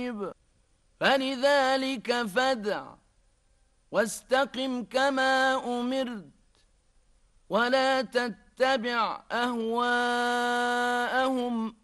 فلذلك فادع واستقم كما أمرت ولا تتبع أهواءهم